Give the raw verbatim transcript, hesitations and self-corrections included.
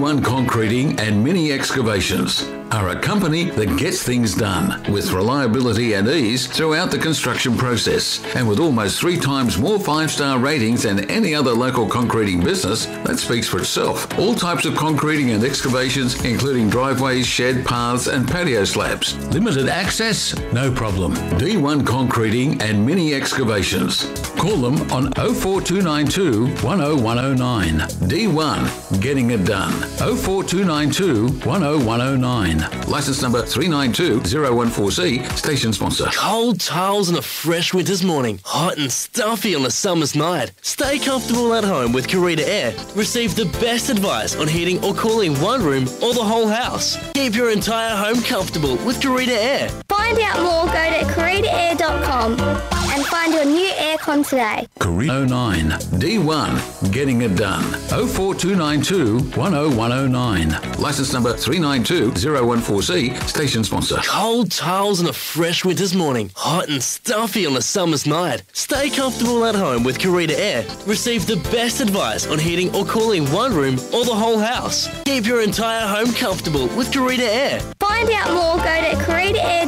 one Concreting and Mini Excavations are a company that gets things done with reliability and ease throughout the construction process. And with almost three times more five-star ratings than any other local concreting business, that speaks for itself. All types of concreting and excavations, including driveways, shed, paths and patio slabs. Limited access? No problem. D one Concreting and Mini Excavations. Call them on oh four two nine two, one oh one oh nine. D one, getting it done. oh four two nine two, one oh one oh nine. License number three nine two zero one four C, station sponsor. Cold tiles on a fresh winter's morning. Hot and stuffy on a summer's night. Stay comfortable at home with Carita Air. Receive the best advice on heating or cooling one room or the whole house. Keep your entire home comfortable with Carita Air. Find out more, go to carita air dot com and find your new aircon today. Carita oh nine. D one, getting it done. oh four two nine two, one oh one oh nine. License number three nine two zero one four C, station sponsor. Cold tiles on a fresh winter's morning. Hot and stuffy on a summer's night. Stay comfortable at home with Carita Air. Receive the best advice on heating or cooling one room or the whole house. Keep your entire home comfortable with Carita Air. Find out more, go to carita air